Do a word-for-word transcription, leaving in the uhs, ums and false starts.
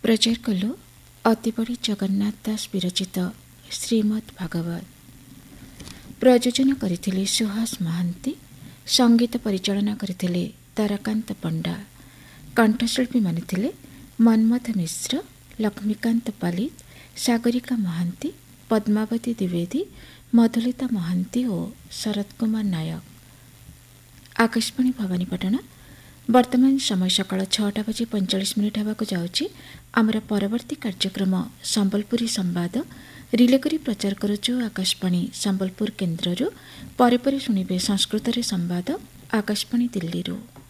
प्रचार कलु अतिबड़ी जगन्नाथ दास विरचित श्रीमद् भागवत। प्रयोजन करथिले सुहास महांती, संगीत परिचालना करथिले ताराकांत पंडा, कंठशिल्पी माने थिले मनमथ मिश्र, लक्ष्मीकांत पालित, सागरिका महांती, पद्मावती द्विवेदी, मधुलिता महांती और शरद कुमार नायक। आकाशवाणी भवानीपाटना। वर्तमान समय सकाळ छटा बजे पैंचाश मिनिट होगा जाऊँगी। आमर परवर्ती कार्यक्रम संबलपुरी संवाद रिले करी प्रचार करुचु आकाशवाणी संबलपुर केन्द्ररू। परे परे शुणिबे संस्कृत रे संवाद आकाशवाणी दिल्ली रू।